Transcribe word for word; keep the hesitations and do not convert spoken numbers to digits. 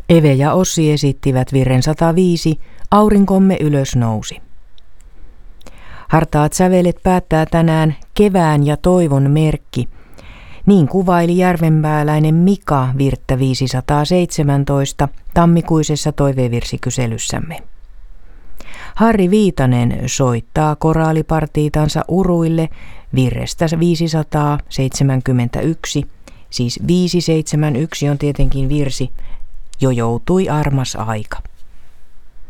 Eve ja Ossi esittivät virren sata viisi, Aurinkomme ylös nousi. Hartaat sävelet päättää tänään Kevään ja toivon merkki. Niin kuvaili järvenpääläinen Mika virttä viisisataaseitsemäntoista tammikuisessa toivevirsikyselyssämme. Harri Viitanen soittaa koraalipartiitansa uruille virrestä viisisataaseitsemänkymmentäyksi, siis viisi seitsemän yksi on tietenkin virsi, jo joutui armas aika.